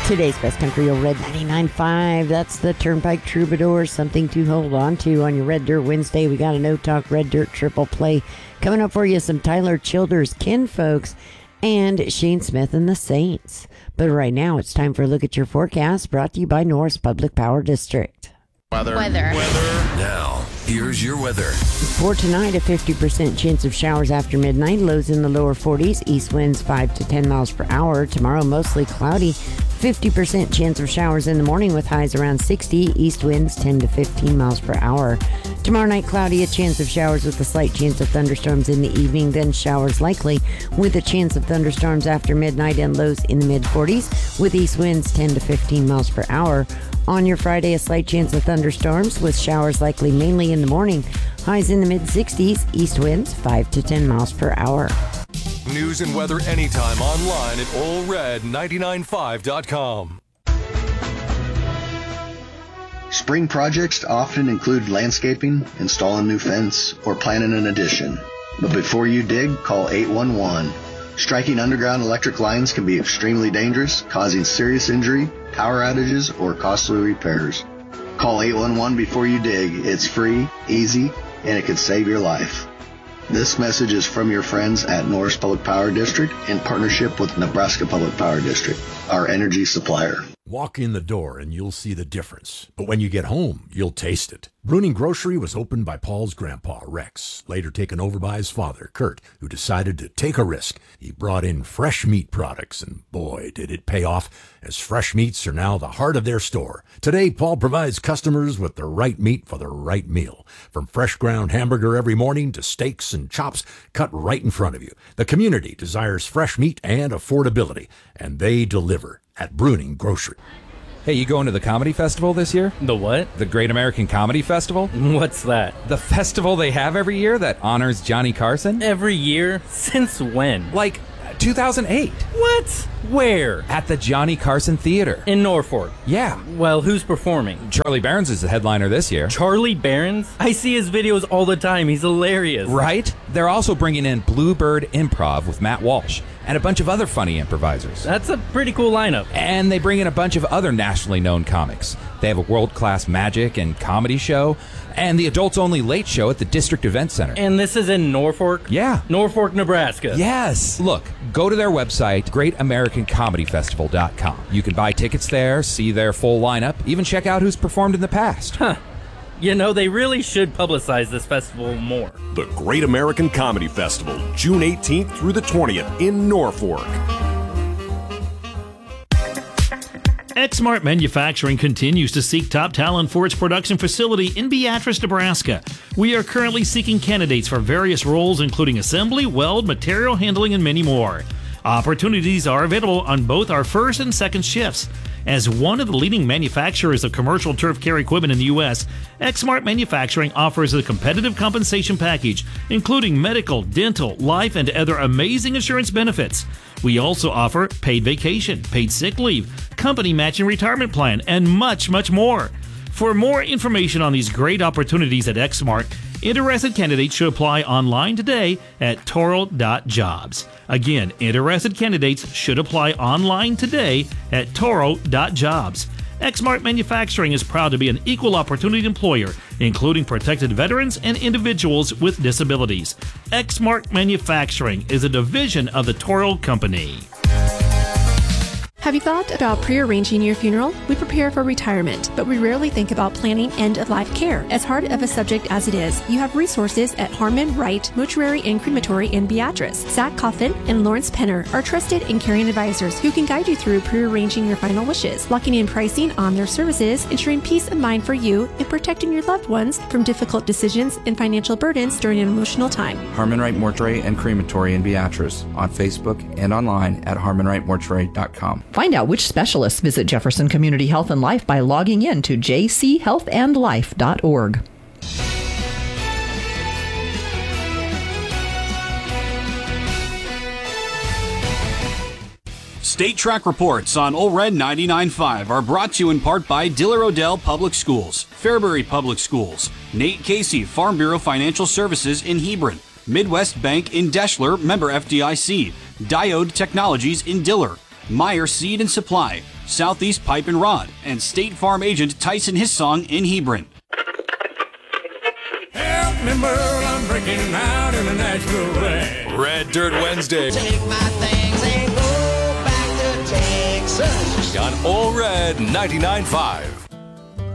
Today's Best Country Old Red 99.5. That's the Turnpike Troubadour. Something to hold on to on your Red Dirt Wednesday. We got a No Talk Red Dirt triple play coming up for you. Some Tyler Childers, Kinfolks, and Shane Smith and the Saints. But right now, it's time for a look at your forecast, brought to you by Norris Public Power District. Weather. Now, here's your weather. For tonight, a 50% chance of showers after midnight. Lows in the lower 40s. East winds 5 to 10 miles per hour. Tomorrow, mostly cloudy. 50% chance of showers in the morning with highs around 60. East winds 10 to 15 miles per hour. Tomorrow night, cloudy, a chance of showers with a slight chance of thunderstorms in the evening. Then showers likely with a chance of thunderstorms after midnight and lows in the mid-40s with east winds 10 to 15 miles per hour. On your Friday, a slight chance of thunderstorms with showers likely mainly in the morning. Highs in the mid-60s, east winds 5 to 10 miles per hour. News and weather anytime online at allred995.com. Spring projects often include landscaping, installing new fence, or planting an addition. But before you dig, call 811. Striking underground electric lines can be extremely dangerous, causing serious injury, power outages, or costly repairs. Call 811 before you dig. It's free, easy, and it can save your life. This message is from your friends at Norris Public Power District in partnership with Nebraska Public Power District, our energy supplier. Walk in the door and you'll see the difference. But when you get home, you'll taste it. Bruning Grocery was opened by Paul's grandpa, Rex, later taken over by his father, Kurt, who decided to take a risk. He brought in fresh meat products, and boy, did it pay off, as fresh meats are now the heart of their store. Today, Paul provides customers with the right meat for the right meal. From fresh ground hamburger every morning to steaks and chops cut right in front of you. The community desires fresh meat and affordability, and they deliver at Bruning Grocery. Hey, you going to the comedy festival this year? The what? The Great American Comedy Festival? What's that? The festival they have every year that honors Johnny Carson? Every year? Since when? Like 2008. What? Where? At the Johnny Carson Theater. In Norfolk? Yeah. Well, who's performing? Charlie Barons is the headliner this year. Charlie Barons? I see his videos all the time. He's hilarious. Right? They're also bringing in Bluebird Improv with Matt Walsh and a bunch of other funny improvisers. That's a pretty cool lineup. And they bring in a bunch of other nationally known comics. They have a world-class magic and comedy show and the adults-only late show at the District Event Center. And this is in Norfolk? Yeah. Norfolk, Nebraska. Yes. Look, go to their website, greatamericancomedyfestival.com. You can buy tickets there, see their full lineup, even check out who's performed in the past. Huh. You know, they really should publicize this festival more. The Great American Comedy Festival, June 18th through the 20th in Norfolk. Exmart Manufacturing continues to seek top talent for its production facility in Beatrice, Nebraska. We are currently seeking candidates for various roles, including assembly, weld, material handling, and many more. Opportunities are available on both our first and second shifts. As one of the leading manufacturers of commercial turf care equipment in the U.S., Exmart Manufacturing offers a competitive compensation package, including medical, dental, life, and other amazing insurance benefits. We also offer paid vacation, paid sick leave, company matching retirement plan, and much, much more. For more information on these great opportunities at Exmart, interested candidates should apply online today at toro.jobs. Again, interested candidates should apply online today at toro.jobs. Exmart Manufacturing is proud to be an equal opportunity employer, including protected veterans and individuals with disabilities. Exmart Manufacturing is a division of the Toro Company. Have you thought about pre-arranging your funeral? We prepare for retirement, but we rarely think about planning end-of-life care. As hard of a subject as it is, you have resources at Harmon Wright Mortuary and Crematory in Beatrice. Zach Coffin and Lawrence Penner are trusted and caring advisors who can guide you through pre-arranging your final wishes, locking in pricing on their services, ensuring peace of mind for you, and protecting your loved ones from difficult decisions and financial burdens during an emotional time. Harmon Wright Mortuary and Crematory in Beatrice on Facebook and online at harmonwrightmortuary.com. Find out which specialists visit Jefferson Community Health and Life by logging in to jchealthandlife.org. State Track Reports on Ole Red 99.5 are brought to you in part by Diller Odell Public Schools, Fairbury Public Schools, Nate Casey Farm Bureau Financial Services in Hebron, Midwest Bank in Deschler, member FDIC, Diode Technologies in Diller, Meyer Seed and Supply, Southeast Pipe and Rod, and State Farm agent Tyson Hissong in Hebron. Help me, Merle, I'm breaking out in a natural way. Red Dirt Wednesday. Take my things and go back to Texas. On All Red 99.5.